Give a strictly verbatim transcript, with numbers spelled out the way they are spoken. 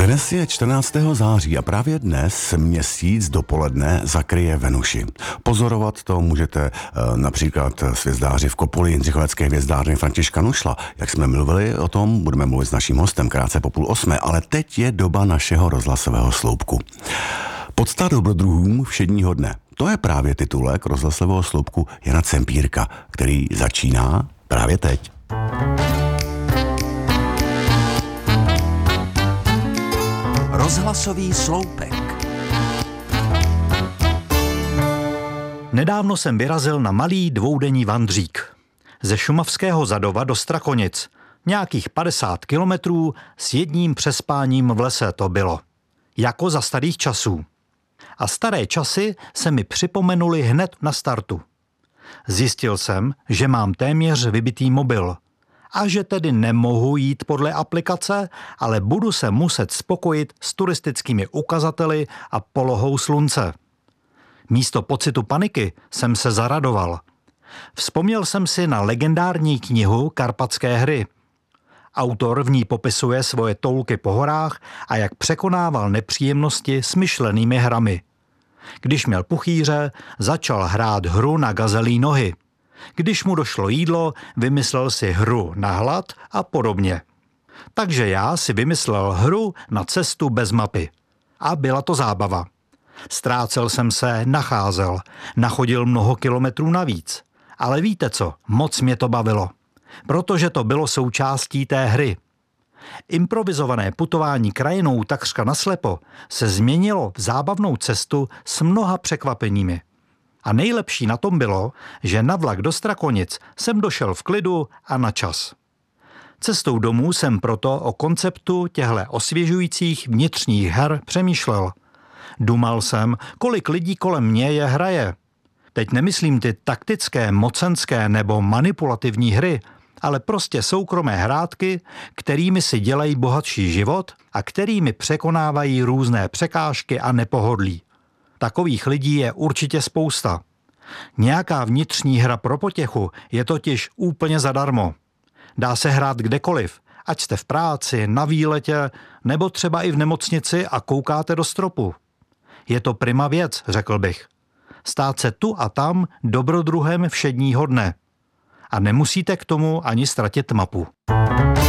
Dnes je čtrnáctého září a právě dnes měsíc dopoledne zakryje Venuši. Pozorovat to můžete e, například s hvězdáři v Kopuli Jindřichovecké hvězdárny Františka Nušla. Jak jsme mluvili o tom, budeme mluvit s naším hostem krátce po půl osmé, ale teď je doba našeho rozhlasového sloupku. Podsta dobrodruhům všedního dne. To je právě titulek rozhlasového sloupku Jana Cempírka, který začíná právě teď. Rozhlasový sloupek. Nedávno jsem vyrazil na malý dvoudenní vandřík. Ze šumavského Zadova do Strakonic. Nějakých padesát kilometrů s jedním přespáním v lese to bylo. Jako za starých časů. A staré časy se mi připomenuly hned na startu. Zjistil jsem, že mám téměř vybitý mobil. A že tedy nemohu jít podle aplikace, ale budu se muset spokojit s turistickými ukazateli a polohou slunce. Místo pocitu paniky jsem se zaradoval. Vzpomněl jsem si na legendární knihu Karpatské hry. Autor v ní popisuje svoje toulky po horách a jak překonával nepříjemnosti smyšlenými hrami. Když měl puchýře, začal hrát hru na gazelí nohy. Když mu došlo jídlo, vymyslel si hru na hlad a podobně. Takže já si vymyslel hru na cestu bez mapy. A byla to zábava. Ztrácel jsem se, nacházel, nachodil mnoho kilometrů navíc. Ale víte co, moc mě to bavilo. Protože to bylo součástí té hry. Improvizované putování krajinou takřka naslepo se změnilo v zábavnou cestu s mnoha překvapeními. A nejlepší na tom bylo, že na vlak do Strakonic jsem došel v klidu a na čas. Cestou domů jsem proto o konceptu těchto osvěžujících vnitřních her přemýšlel. Dumal jsem, kolik lidí kolem mě je hraje. Teď nemyslím ty taktické, mocenské nebo manipulativní hry, ale prostě soukromé hrátky, kterými si dělají bohatší život a kterými překonávají různé překážky a nepohodlí. Takových lidí je určitě spousta. Nějaká vnitřní hra pro potěchu je totiž úplně zadarmo. Dá se hrát kdekoliv, ať jste v práci, na výletě, nebo třeba i v nemocnici a koukáte do stropu. Je to prima věc, řekl bych. Stát se tu a tam dobrodruhem všedního dne. A nemusíte k tomu ani ztratit mapu.